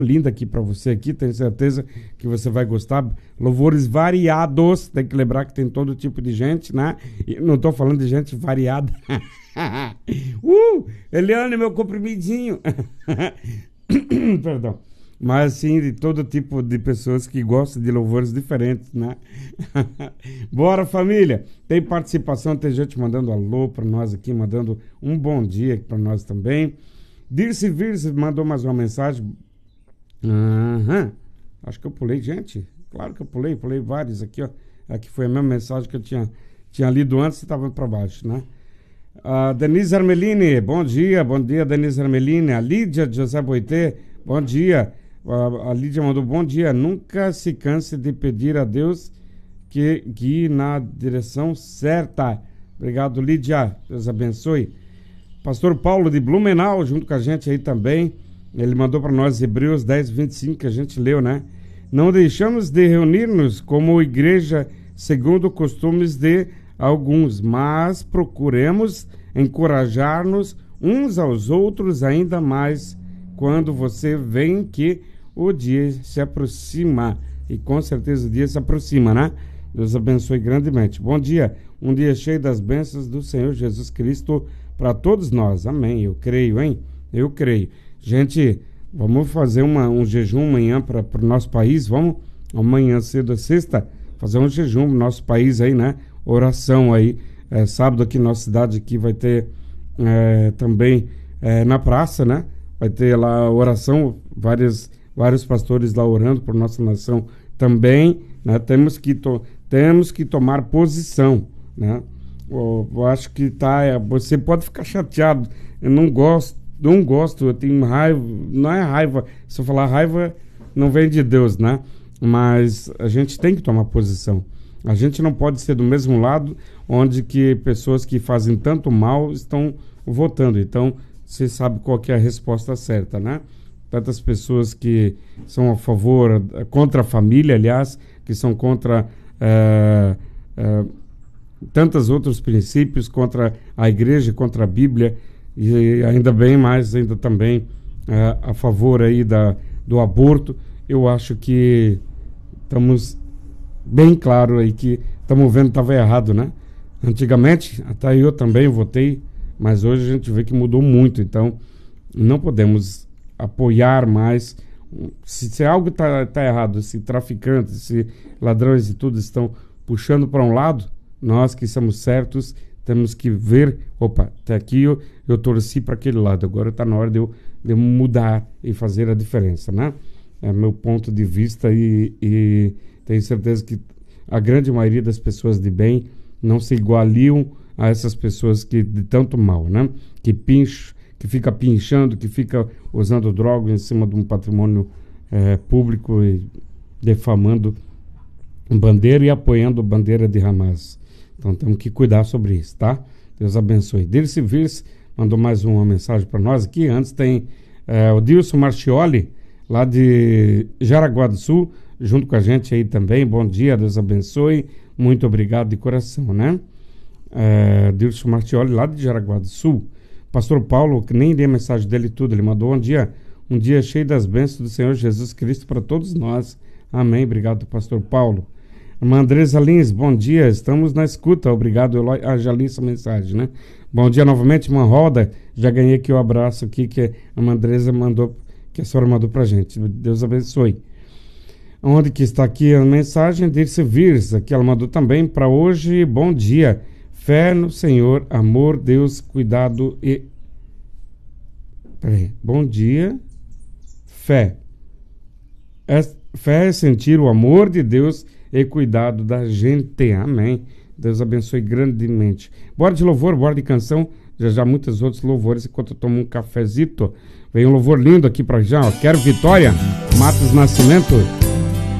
linda aqui para você aqui, tenho certeza que você vai gostar. Louvores variados, tem que lembrar que tem todo tipo de gente, né? E não tô falando de gente variada. Eliane, meu comprimidinho. Perdão. Mas sim, de todo tipo de pessoas que gostam de louvores diferentes, né? Bora, família! Tem participação, tem gente mandando alô para nós aqui, mandando um bom dia para nós também. Dirce Virse mandou mais uma mensagem. Acho que eu pulei, gente. Claro que eu pulei vários aqui, ó. Aqui foi a mesma mensagem que eu tinha lido antes e estava para baixo, né? Denise Armelini, bom dia, Denise Armelini. A Lídia José Boité, bom dia. A Lídia mandou bom dia. Nunca se canse de pedir a Deus que guie na direção certa. Obrigado, Lídia. Deus abençoe. Pastor Paulo de Blumenau, junto com a gente aí também. Ele mandou para nós Hebreus 10, 25, que a gente leu, né? Não deixamos de reunir-nos como igreja segundo costumes de alguns, mas procuremos encorajar-nos uns aos outros ainda mais quando você vê que o dia se aproxima. E com certeza o dia se aproxima, né? Deus abençoe grandemente. Bom dia, um dia cheio das bênçãos do Senhor Jesus Cristo para todos nós. Amém. Eu creio, hein? Eu creio. Gente, vamos fazer um jejum amanhã para o nosso país. Vamos, amanhã cedo, sexta, fazer um jejum no nosso país aí, né? Oração aí. Sábado aqui na nossa cidade aqui vai ter também na praça, né? Vai ter lá oração, vários pastores lá orando por nossa nação também, né? Temos que tomar posição, né? Eu acho que você pode ficar chateado. Eu não gosto, eu tenho raiva. Não é raiva, se eu falar raiva, não vem de Deus, né? Mas a gente tem que tomar posição. A gente não pode ser do mesmo lado onde que pessoas que fazem tanto mal estão votando. Então, você sabe qual que é a resposta certa, né? Tantas pessoas que são a favor, contra a família, aliás, que são contra tantos outros princípios, contra a igreja, contra a Bíblia, e ainda bem mais, ainda também a favor aí do aborto. Eu acho que estamos bem claro aí que estamos vendo que estava errado, né? Antigamente, até eu também votei, mas hoje a gente vê que mudou muito, então não podemos apoiar mais. Se algo está errado, se traficantes, se ladrões e tudo estão puxando para um lado, nós que somos certos temos que ver, opa, até aqui eu torci para aquele lado, agora está na hora de eu mudar e fazer a diferença, né? É meu ponto de vista e tenho certeza que a grande maioria das pessoas de bem não se igualiam a essas pessoas que de tanto mal, né? Que fica pinchando, que fica usando droga em cima de um patrimônio público e defamando bandeira e apoiando bandeira de Hamas. Então temos que cuidar sobre isso, tá? Deus abençoe. Dirce Virse mandou mais uma mensagem para nós aqui. Antes tem o Dilson Marchioli, lá de Jaraguá do Sul, junto com a gente aí também. Bom dia, Deus abençoe. Muito obrigado de coração, né? Dilson Marchioli, lá de Jaraguá do Sul. Pastor Paulo, que nem dei a mensagem dele tudo, ele mandou um dia cheio das bênçãos do Senhor Jesus Cristo para todos nós. Amém. Obrigado, Pastor Paulo. Irmã Andresa Lins, bom dia, estamos na escuta, obrigado, Eloy. Já li essa mensagem, né? Bom dia novamente, irmã Roda, já ganhei aqui o abraço aqui que a irmã Andresa mandou, que a senhora mandou pra gente, Deus abençoe. Onde que está aqui a mensagem? Dirce Virsa, que ela mandou também para hoje, bom dia, fé no Senhor, amor, Deus, cuidado e... Peraí, bom dia, fé. Fé é sentir o amor de Deus e cuidado da gente. Amém. Deus abençoe grandemente. Bora de louvor, bora de canção. Já muitos outros louvores enquanto eu tomo um cafezito. Vem um louvor lindo aqui pra já. Ó. Quero Vitória, Matos Nascimento.